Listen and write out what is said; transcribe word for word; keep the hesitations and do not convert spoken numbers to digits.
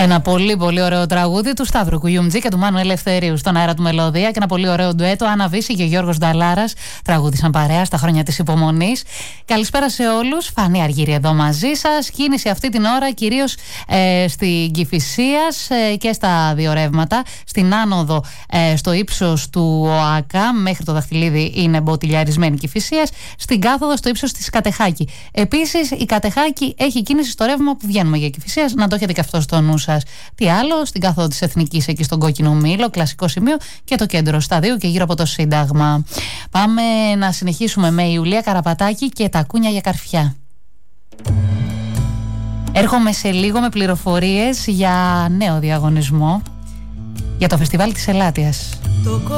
Ένα πολύ πολύ ωραίο τραγούδι του Σταύρου Κουγιούμτζη και του Μάνου Ελευθερίου στον αέρα του Μελωδία, και ένα πολύ ωραίο ντουέτο. Άννα Βύση και Γιώργος Νταλάρας τραγούδισαν παρέα στα χρόνια της υπομονής. Καλησπέρα σε όλους. Φανή Αργύρη εδώ μαζί σας. Κίνηση αυτή την ώρα κυρίως ε, στην Κηφισίας ε, και στα δύο ρεύματα. Στην άνοδο ε, στο ύψος του ΟΑΚΑ μέχρι το Δαχτυλίδι είναι μποτιλιαρισμένη Κηφισίας. Στην κάθοδο στο ύψος της Κατεχάκη. Επίσης η Κατεχάκη έχει κίνηση στο ρεύμα που βγαίνουμε για Κηφισίας. Να το έχετε και αυτό στο νου σας. Τι άλλο, στην κάθοδο της Εθνικής εκεί στον Κόκκινο Μήλο, κλασικό σημείο, και το κέντρο σταδίου και γύρω από το Σύνταγμα. Πάμε να συνεχίσουμε με Ιουλία Καραπατάκη και τα κούνια για καρφιά. Έρχομαι σε λίγο με πληροφορίες για νέο διαγωνισμό για το φεστιβάλ της Ελάτιας.